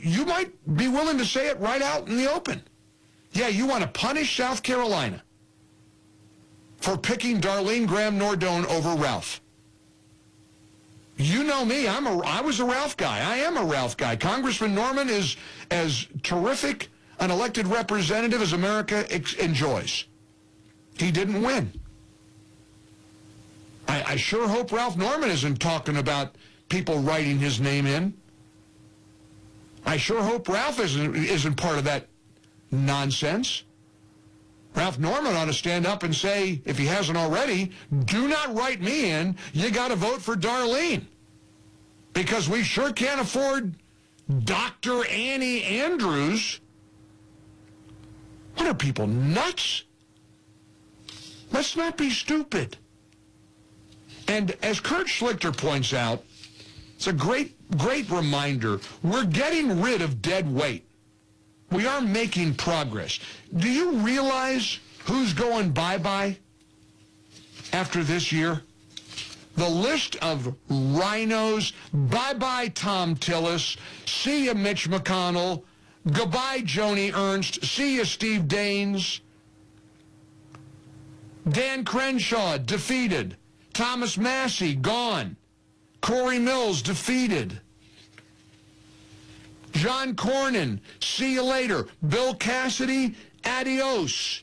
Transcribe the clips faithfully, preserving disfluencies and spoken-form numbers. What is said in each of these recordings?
you might be willing to say it right out in the open. Yeah, you want to punish South Carolina for picking Darlene Graham Nordone over Ralph. You know me, I'm a, I was a Ralph guy. I am a Ralph guy. Congressman Norman is as terrific an elected representative as America ex- enjoys. He didn't win. I, I sure hope Ralph Norman isn't talking about people writing his name in. I sure hope Ralph isn't, isn't part of that nonsense. Ralph Norman ought to stand up and say, if he hasn't already, do not write me in. You got to vote for Darlene. Because we sure can't afford Doctor Annie Andrews. What are people, nuts? Let's not be stupid. And as Kurt Schlichter points out, it's a great, great reminder. We're getting rid of dead weight. We are making progress. Do you realize who's going bye-bye after this year? The list of rhinos, bye-bye Tom Tillis, see ya Mitch McConnell, goodbye Joni Ernst, see ya Steve Daines, Dan Crenshaw, defeated, Thomas Massey, gone, Corey Mills, defeated, John Cornyn, see you later. Bill Cassidy, adios.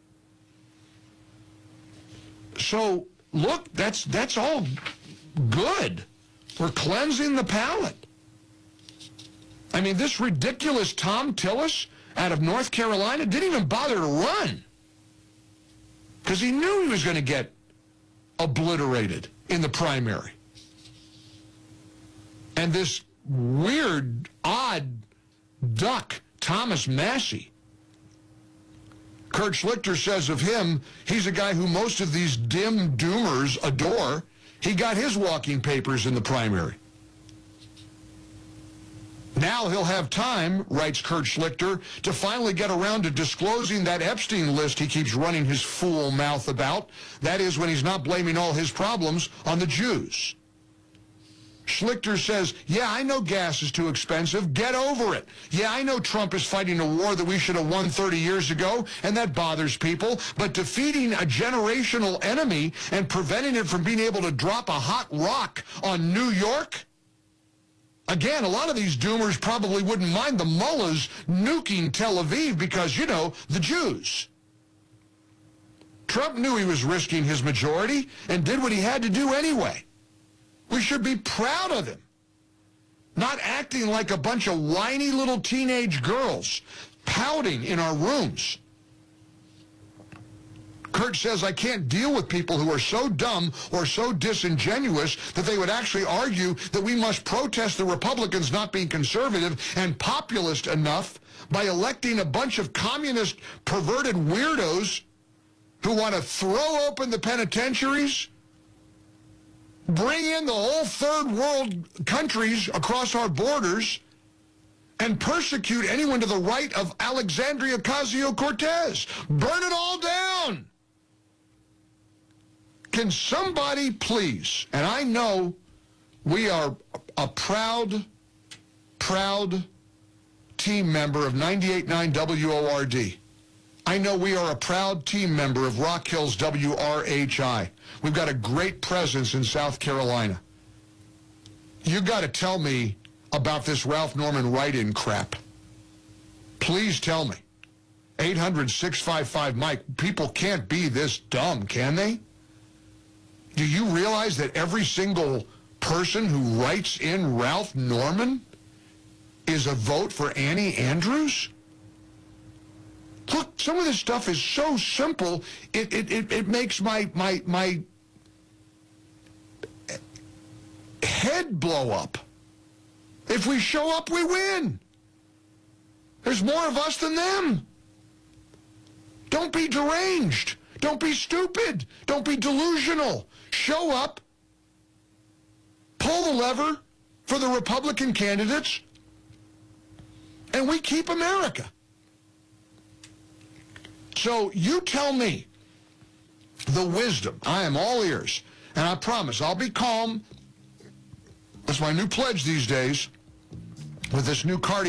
So, look, that's that's all good. We're cleansing the palate. I mean, this ridiculous Tom Tillis out of North Carolina didn't even bother to run because he knew he was going to get obliterated in the primary. And this weird, odd duck, Thomas Massey. Kurt Schlichter says of him, he's a guy who most of these dim doomers adore. He got his walking papers in the primary. Now he'll have time, writes Kurt Schlichter, to finally get around to disclosing that Epstein list he keeps running his fool mouth about. That is when he's not blaming all his problems on the Jews. Schlichter says, yeah, I know gas is too expensive. Get over it. Yeah, I know Trump is fighting a war that we should have won thirty years ago, and that bothers people. But defeating a generational enemy and preventing it from being able to drop a hot rock on New York? Again, a lot of these doomers probably wouldn't mind the mullahs nuking Tel Aviv because, you know, the Jews. Trump knew he was risking his majority and did what he had to do anyway. We should be proud of him, not acting like a bunch of whiny little teenage girls, pouting in our rooms. Kurt says, I can't deal with people who are so dumb or so disingenuous that they would actually argue that we must protest the Republicans not being conservative and populist enough by electing a bunch of communist, perverted weirdos who want to throw open the penitentiaries, bring in the whole third world countries across our borders, and persecute anyone to the right of Alexandria Ocasio-Cortez. Burn it all down. Can somebody please, and I know we are a proud, proud team member of ninety-eight point nine W O R D. I know we are a proud team member of Rock Hills W R H I. We've got a great presence in South Carolina. You got to tell me about this Ralph Norman write-in crap. Please tell me. eight hundred, six five five, Mike. People can't be this dumb, can they? Do you realize that every single person who writes in Ralph Norman is a vote for Annie Andrews? Look, some of this stuff is so simple, it, it, it, it makes my, my, my head blow up. If we show up, we win. There's more of us than them. Don't be deranged. Don't be stupid. Don't be delusional. Show up. Pull the lever for the Republican candidates, and we keep America. So you tell me the wisdom. I am all ears, and I promise I'll be calm. That's my new pledge these days with this new cardio.